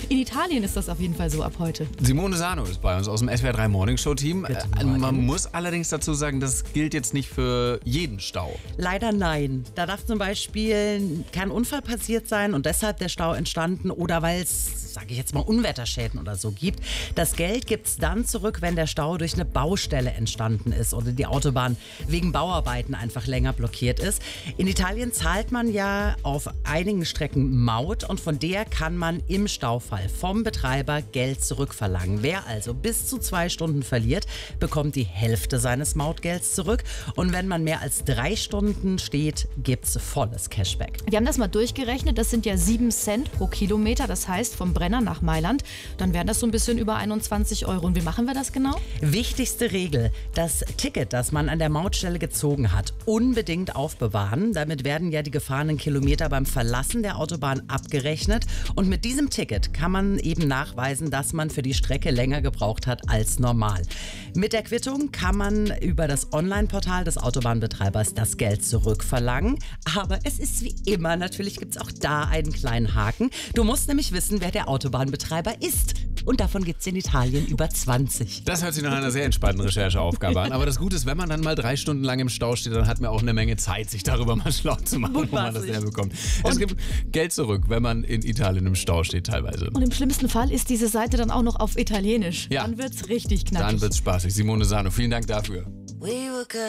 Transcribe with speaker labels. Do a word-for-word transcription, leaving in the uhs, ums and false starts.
Speaker 1: In Italien ist das auf jeden Fall so ab heute.
Speaker 2: Simone Sano ist bei uns aus dem S W R drei Morning Show Team. Äh, man muss allerdings dazu sagen, das gilt jetzt nicht für jeden Stau.
Speaker 3: Leider nein. Da darf zum Beispiel kein Unfall passiert sein und deshalb der Stau entstanden oder weil es, sage ich jetzt mal, Unwetterschäden oder so gibt. Das Geld gibt es dann zurück, wenn der Stau durch eine Baustelle entstanden ist oder die Autobahn wegen Bauarbeiten einfach länger blockiert ist. In Italien zahlt man ja auf einigen Strecken Maut und von der kann man im Staufall vom Betreiber Geld zurückverlangen. Wer also bis zu zwei Stunden verliert, bekommt die Hälfte seines Mautgelds zurück und wenn man mehr als drei Stunden steht, gibt es volles Cashback.
Speaker 1: Wir haben das mal durchgerechnet, das sind ja sieben Cent pro Kilometer, das heißt vom Brenner nach Mailand, dann wären das so ein bisschen über einundzwanzig Euro. Und wie machen wir das genau?
Speaker 3: Wichtigste Regel, das Ticket, das man an der Mautstelle gezogen hat, unbedingt aufbewahren. Damit werden ja die gefahrenen Kilometer beim Verlassen der Autobahn abgerechnet und mit diesem Ticket kann man eben nachweisen, dass man für die Strecke länger gebraucht hat als normal. Mit der Quittung kann man über das Online-Portal des Autobahnbetreibers das Geld zurückverlangen. Aber es ist wie immer, natürlich gibt es auch da einen kleinen Haken. Du musst nämlich wissen, wer der Autobahnbetreiber ist. Und davon gibt es in Italien über zwanzig.
Speaker 2: Das hört sich nach einer sehr entspannten Rechercheaufgabe an. Aber das Gute ist, wenn man dann mal drei Stunden lang im Stau steht, dann hat man auch eine Menge Zeit, sich darüber mal schlau zu machen, wo man das herbekommt. Es gibt Geld zurück, wenn man in Italien im Stau steht teilweise.
Speaker 1: Und im schlimmsten Fall ist diese Seite dann auch noch auf Italienisch.
Speaker 2: Ja.
Speaker 1: Dann wird's richtig knackig.
Speaker 2: Dann wird's spaßig. Simone Sano, vielen Dank dafür.